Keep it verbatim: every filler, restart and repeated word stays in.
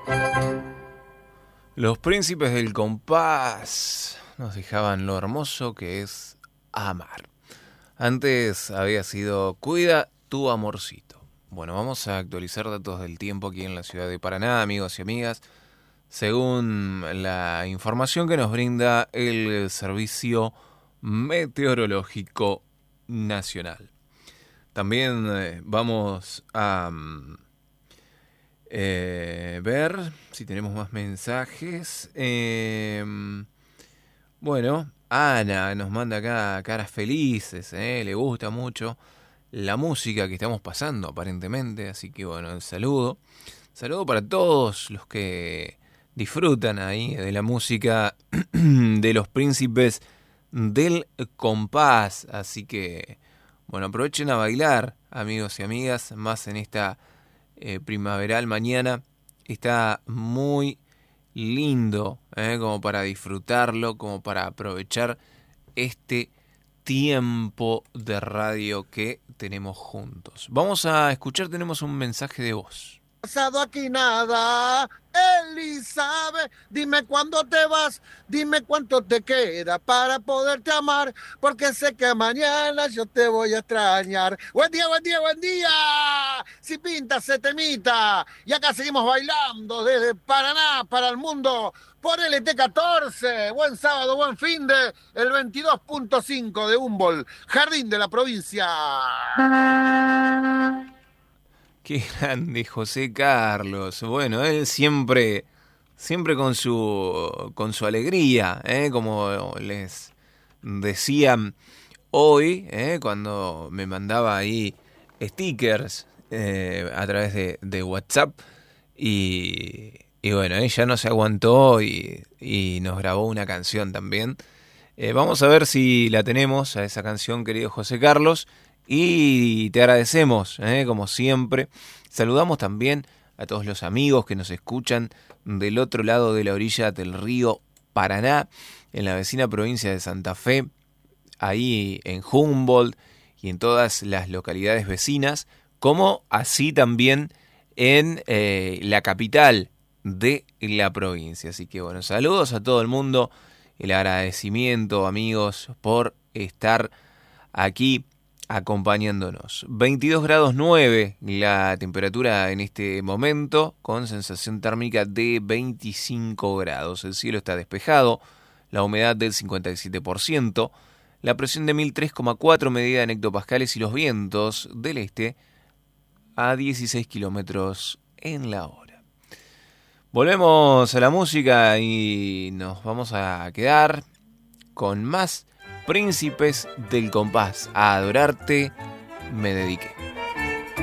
Los príncipes del compás nos dejaban lo hermoso que es amar. Antes había sido Cuida tu amorcito. Bueno, vamos a actualizar datos del tiempo aquí en la ciudad de Paraná, amigos y amigas, según la información que nos brinda el Servicio Meteorológico Nacional. También eh, vamos a... Eh, ver si tenemos más mensajes. Eh, bueno, Ana nos manda acá caras felices, eh, le gusta mucho la música que estamos pasando aparentemente, así que bueno, el saludo. Saludo para todos los que disfrutan ahí de la música de los príncipes del compás, así que bueno, aprovechen a bailar, amigos y amigas, más en esta Eh, primaveral mañana. Está muy lindo, eh, como para disfrutarlo, como para aprovechar este tiempo de radio que tenemos juntos. Vamos a escuchar, tenemos un mensaje de voz. Pasado aquí nada, Elizabeth, dime cuándo te vas, dime cuánto te queda para poderte amar, porque sé que mañana yo te voy a extrañar. Buen día, buen día, buen día. Si pinta, se temita. Y acá seguimos bailando desde Paraná para el mundo por L T catorce. Buen sábado, buen fin de el veintidós punto cinco de Humboldt, Jardín de la Provincia. Qué grande José Carlos. Bueno, él siempre, siempre con su, con su alegría, ¿eh? Como les decían hoy, ¿eh? Cuando me mandaba ahí stickers eh, a través de, de WhatsApp. Y, y bueno, ella no se aguantó y, y nos grabó una canción también. Eh, vamos a ver si la tenemos a esa canción, querido José Carlos. Y te agradecemos, ¿eh? Como siempre. Saludamos también a todos los amigos que nos escuchan del otro lado de la orilla del río Paraná, en la vecina provincia de Santa Fe, ahí en Humboldt y en todas las localidades vecinas, como así también en eh, la capital de la provincia. Así que bueno, saludos a todo el mundo, el agradecimiento, amigos, por estar aquí acompañándonos. veintidós grados nueve la temperatura en este momento, con sensación térmica de veinticinco grados. El cielo está despejado, la humedad del cincuenta y siete por ciento, la presión de mil tres coma cuatro medida en hectopascales y los vientos del este a dieciséis kilómetros en la hora. Volvemos a la música y nos vamos a quedar con más Príncipes del compás. A adorarte me dediqué.